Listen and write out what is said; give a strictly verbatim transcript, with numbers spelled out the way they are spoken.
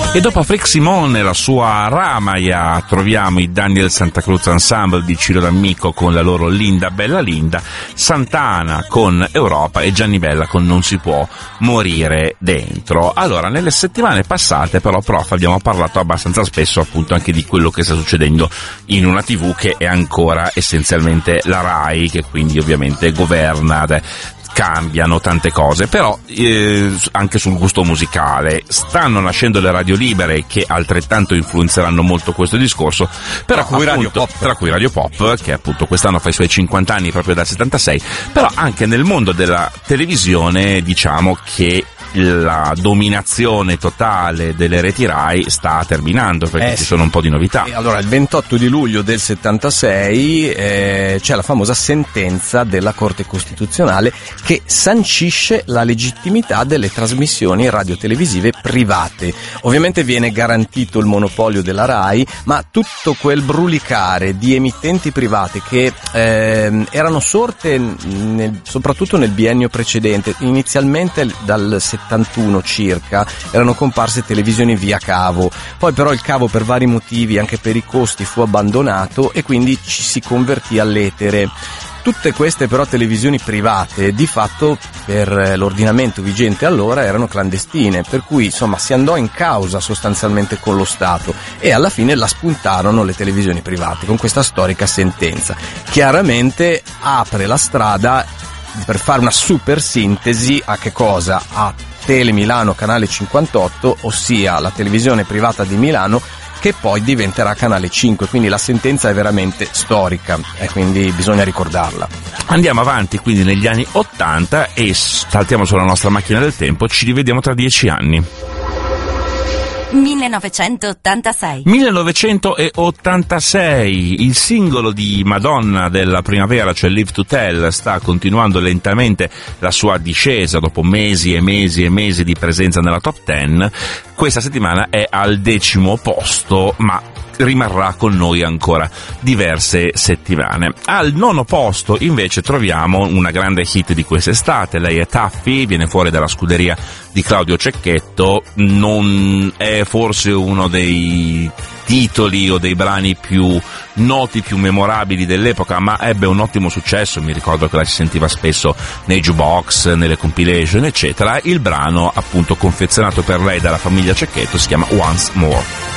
E dopo Frick Simone e la sua Ramaya troviamo i Daniel Santa Cruz Ensemble di Ciro D'Amico con la loro Linda Bella Linda, Santana con Europa e Gianni Bella con Non si può morire dentro. Allora, nelle settimane passate però, prof, abbiamo parlato abbastanza spesso appunto anche di quello che sta succedendo in una tivù che è ancora essenzialmente la Rai, che quindi ovviamente governa. Cambiano tante cose, però eh, anche sul gusto musicale stanno nascendo le radio libere che altrettanto influenzeranno molto questo discorso, però tra cui appunto, Radio Pop, tra cui Radio Pop, che appunto quest'anno fa i suoi cinquanta anni proprio dal settantasei, però anche nel mondo della televisione diciamo che la dominazione totale delle reti Rai sta terminando, perché eh, ci sì. sono un po' di novità. E allora, il ventotto di luglio del settantasei eh, c'è la famosa sentenza della Corte Costituzionale che sancisce la legittimità delle trasmissioni radiotelevisive private. Ovviamente viene garantito il monopolio della Rai, ma tutto quel brulicare di emittenti private che eh, erano sorte nel, soprattutto nel biennio precedente, inizialmente dal settantuno circa, erano comparse televisioni via cavo, poi però il cavo per vari motivi, anche per i costi, fu abbandonato e quindi ci si convertì all'etere. Tutte queste però televisioni private di fatto per l'ordinamento vigente allora erano clandestine, per cui insomma si andò in causa sostanzialmente con lo Stato e alla fine la spuntarono le televisioni private con questa storica sentenza. Chiaramente apre la strada per fare una super sintesi a che cosa? A Tele Milano Canale cinquantotto, ossia la televisione privata di Milano, che poi diventerà Canale cinque, quindi la sentenza è veramente storica e quindi bisogna ricordarla. Andiamo avanti quindi negli anni ottanta e saltiamo sulla nostra macchina del tempo, ci rivediamo tra dieci anni. millenovecentottantasei millenovecentottantasei, il singolo di Madonna della primavera, cioè Live to Tell, sta continuando lentamente la sua discesa dopo mesi e mesi e mesi di presenza nella top ten. Questa settimana è al decimo posto, ma rimarrà con noi ancora diverse settimane. Al nono posto invece troviamo una grande hit di quest'estate, lei è Taffy, viene fuori dalla scuderia di Claudio Cecchetto, non è forse uno dei titoli o dei brani più noti, più memorabili dell'epoca, ma ebbe un ottimo successo, mi ricordo che la si sentiva spesso nei jukebox, nelle compilation eccetera. Il brano appunto confezionato per lei dalla famiglia Cecchetto si chiama Once More.